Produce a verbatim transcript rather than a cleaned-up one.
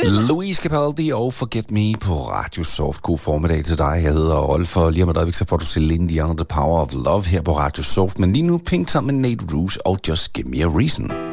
Louise Capaldi og Forget Me på Radio Soft. God formiddag til dig. Jeg hedder Rolf, og lige om et øjeblik, så får du Celine Dion, The Power of Love her på Radio Soft. Men lige nu Pink sammen med Nate Rouge og Just Give Me a Reason.